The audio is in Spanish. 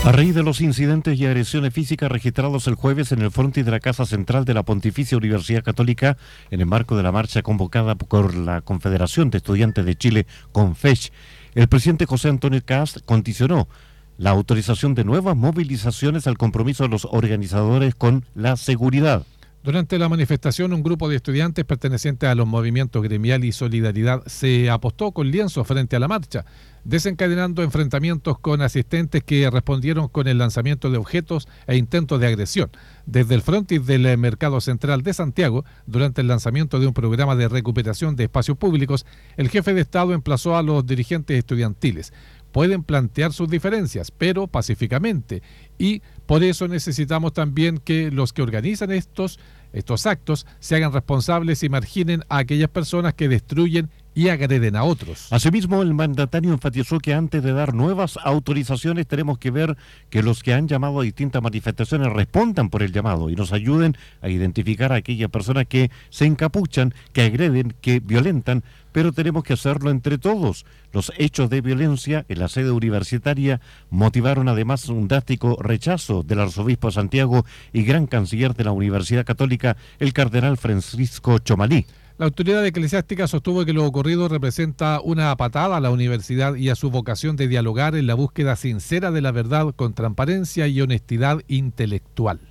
A raíz de los incidentes y agresiones físicas registrados el jueves en el frontis de la Casa Central de la Pontificia Universidad Católica, en el marco de la marcha convocada por la Confederación de Estudiantes de Chile, CONFECH, el presidente José Antonio Kast condicionó la autorización de nuevas movilizaciones al compromiso de los organizadores con la seguridad. Durante la manifestación, un grupo de estudiantes pertenecientes a los movimientos Gremial y Solidaridad se apostó con lienzo frente a la marcha, desencadenando enfrentamientos con asistentes que respondieron con el lanzamiento de objetos e intentos de agresión. Desde el frontis del Mercado Central de Santiago, durante el lanzamiento de un programa de recuperación de espacios públicos, el jefe de Estado emplazó a los dirigentes estudiantiles. Pueden plantear sus diferencias, pero pacíficamente, y por eso necesitamos también que los que organizan estos actos se hagan responsables y marginen a aquellas personas que destruyen y agreden a otros. Asimismo, el mandatario enfatizó que antes de dar nuevas autorizaciones tenemos que ver que los que han llamado a distintas manifestaciones respondan por el llamado y nos ayuden a identificar a aquellas personas que se encapuchan, que agreden, que violentan, pero tenemos que hacerlo entre todos. Los hechos de violencia en la sede universitaria motivaron además un drástico rechazo del arzobispo de Santiago y gran canciller de la Universidad Católica, el cardenal Francisco Chomalí. La autoridad eclesiástica sostuvo que lo ocurrido representa una patada a la universidad y a su vocación de dialogar en la búsqueda sincera de la verdad con transparencia y honestidad intelectual.